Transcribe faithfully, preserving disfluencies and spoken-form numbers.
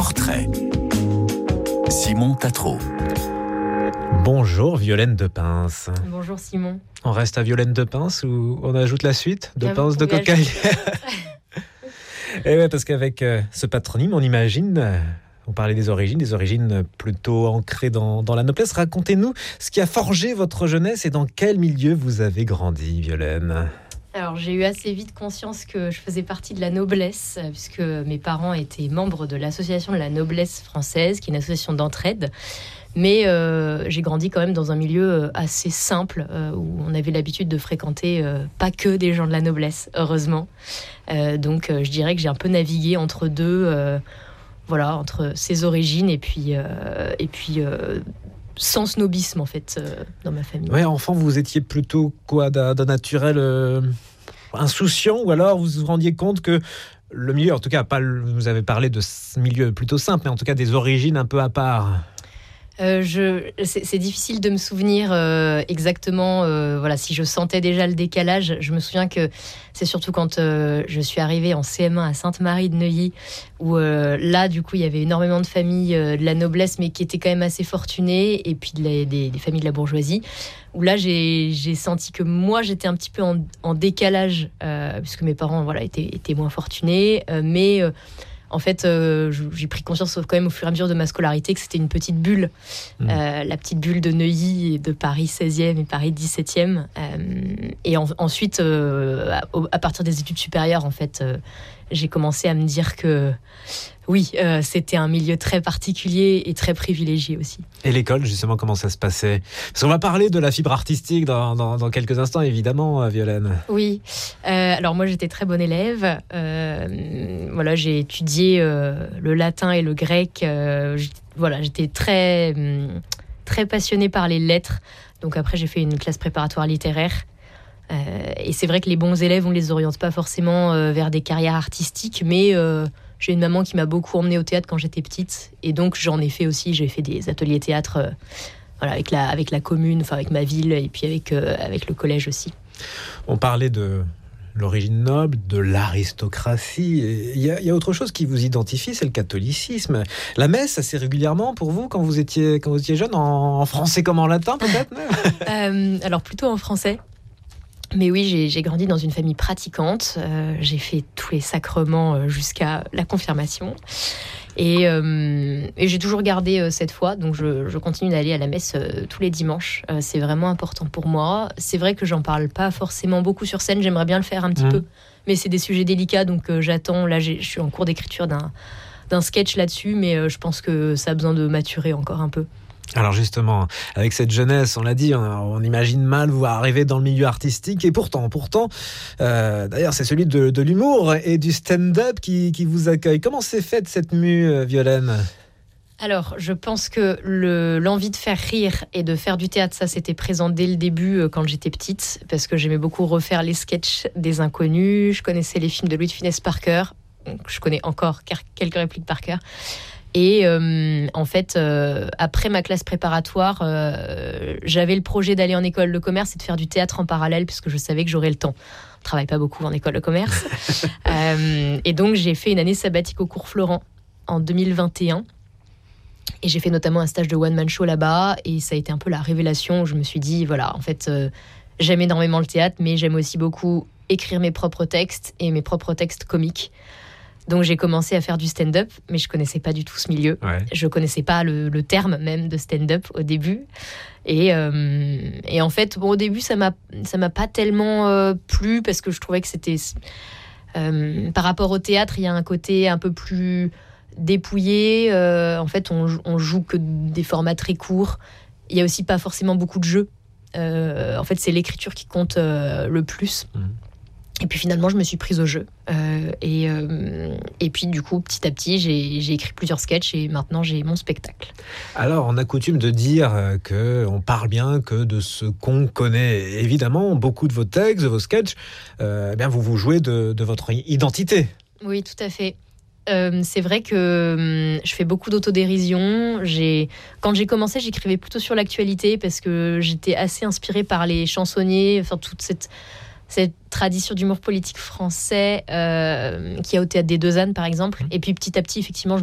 Portrait. Simon Tatro. Bonjour Violaine de Pince. Bonjour Simon. On reste à Violaine de Pince ou on ajoute la suite de J'avoue Pince de qu'on Cocaille. Et ouais, parce qu'avec euh, ce patronyme, on imagine, euh, on parlait des origines, des origines plutôt ancrées dans, dans la noblesse. Racontez-nous ce qui a forgé votre jeunesse et dans quel milieu vous avez grandi, Violaine. Alors j'ai eu assez vite conscience que je faisais partie de la noblesse, puisque mes parents étaient membres de l'association de la noblesse française, qui est une association d'entraide. Mais euh, j'ai grandi quand même dans un milieu assez simple, euh, où on avait l'habitude de fréquenter euh, pas que des gens de la noblesse, heureusement. Euh, donc euh, je dirais que j'ai un peu navigué entre deux, euh, voilà, entre ces origines et puis, euh, et puis euh, sans snobisme en fait, euh, dans ma famille. Ouais, enfant, vous étiez plutôt quoi, d'un, d'un naturel euh, insouciant, ou alors vous vous rendiez compte que le milieu, en tout cas, pas, le- vous avez parlé de ce milieu plutôt simple, mais en tout cas des origines un peu à part. Euh, je, c'est, c'est difficile de me souvenir euh, exactement euh, voilà, si je sentais déjà le décalage. Je me souviens que c'est surtout quand euh, je suis arrivée en C M un à Sainte-Marie de Neuilly, où euh, là, du coup, il y avait énormément de familles euh, de la noblesse, mais qui étaient quand même assez fortunées, et puis de la- des, des familles de la bourgeoisie, où là, j'ai, j'ai senti que moi, j'étais un petit peu en, en décalage, euh, puisque mes parents voilà, étaient, étaient moins fortunés, euh, mais... euh, En fait, euh, j'ai pris conscience quand même au fur et à mesure de ma scolarité que c'était une petite bulle, Mmh. euh, la petite bulle de Neuilly et de Paris seizième et Paris dix-septième. Euh, et en- ensuite, euh, à, à partir des études supérieures, en fait, euh, j'ai commencé à me dire que oui, euh, c'était un milieu très particulier et très privilégié aussi. Et l'école, justement, comment ça se passait? Parce qu'on va parler de la fibre artistique dans, dans, dans quelques instants, évidemment, Violaine. Oui, euh, alors moi j'étais très bonne élève. Euh, voilà, j'ai étudié euh, le latin et le grec. Euh, j'- voilà, j'étais très, hum, très passionnée par les lettres. Donc après, j'ai fait une classe préparatoire littéraire. Euh, et c'est vrai que les bons élèves, on les oriente pas forcément euh, vers des carrières artistiques, mais euh, j'ai une maman qui m'a beaucoup emmenée au théâtre quand j'étais petite. Et donc j'en ai fait aussi. J'ai fait des ateliers théâtre. euh, voilà, avec la, avec la commune, enfin avec ma ville, et puis avec, euh, avec le collège aussi. On parlait de l'origine noble, de l'aristocratie. Et Il y, a- il y a autre chose qui vous identifie, c'est le catholicisme. La messe, assez régulièrement pour vous, quand vous étiez, quand vous étiez jeune, en, en français comme en latin, peut-être même. Euh, alors plutôt en français. Mais oui, j'ai, j'ai grandi dans une famille pratiquante. Euh, j'ai fait tous les sacrements euh, jusqu'à la confirmation. Et, euh, et j'ai toujours gardé euh, cette foi. Donc je, je continue d'aller à la messe euh, tous les dimanches. Euh, c'est vraiment important pour moi. C'est vrai que j'en parle pas forcément beaucoup sur scène. J'aimerais bien le faire un petit Mmh. peu. Mais c'est des sujets délicats. Donc euh, j'attends. Là, j'ai- je suis en cours d'écriture d'un, d'un sketch là-dessus. Mais euh, je pense que ça a besoin de maturer encore un peu. Alors justement, avec cette jeunesse, on l'a dit, on, on imagine mal vous arriver dans le milieu artistique. Et pourtant, pourtant, euh, d'ailleurs, c'est celui de, de l'humour et du stand-up qui, qui vous accueille. Comment s'est faite cette mue, euh, Violaine? Alors, je pense que le, l'envie de faire rire et de faire du théâtre, ça, c'était présent dès le début, euh, quand j'étais petite, parce que j'aimais beaucoup refaire les sketchs des inconnus. Je connaissais les films de Louis de Funès par cœur. Donc, je connais encore car- quelques répliques par cœur. Et euh, en fait, euh, après ma classe préparatoire, euh, j'avais le projet d'aller en école de commerce et de faire du théâtre en parallèle, puisque je savais que j'aurais le temps. On travaille pas beaucoup en école de commerce. Euh, et donc, j'ai fait une année sabbatique au cours Florent en deux mille vingt et un. Et j'ai fait notamment un stage de one-man show là-bas. Et ça a été un peu la révélation où je me suis dit, voilà, en fait, euh, j'aime énormément le théâtre, mais j'aime aussi beaucoup écrire mes propres textes et mes propres textes comiques. Donc j'ai commencé à faire du stand-up, mais je connaissais pas du tout ce milieu. Ouais. Je connaissais pas le, le terme même de stand-up au début. Et, euh, et en fait, bon, au début, ça m'a, ça m'a pas tellement euh, plu parce que je trouvais que c'était... euh, par rapport au théâtre, il y a un côté un peu plus dépouillé. Euh, en fait, on, on joue que des formats très courts. Il y a aussi pas forcément beaucoup de jeux. Euh, en fait, c'est l'écriture qui compte euh, le plus. Mmh. Et puis finalement, je me suis prise au jeu. Euh, et, euh, et puis du coup, petit à petit, j'ai, j'ai écrit plusieurs sketchs et maintenant j'ai mon spectacle. Alors, on a coutume de dire euh, que on parle bien que de ce qu'on connaît. Évidemment, beaucoup de vos textes, de vos sketchs, euh, eh bien, vous vous jouez de, de votre identité. Oui, tout à fait. Euh, c'est vrai que hum, je fais beaucoup d'autodérision. J'ai... Quand j'ai commencé, j'écrivais plutôt sur l'actualité parce que j'étais assez inspirée par les chansonniers, enfin toute cette, cette tradition d'humour politique français euh, qu'il y a au Théâtre des Deux Ânes, par exemple. Et puis petit à petit, effectivement,